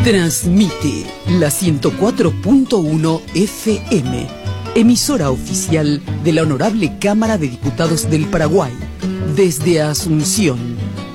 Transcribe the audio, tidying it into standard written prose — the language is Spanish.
Transmite la 104.1 FM, emisora oficial de la Honorable Cámara de Diputados del Paraguay, desde Asunción,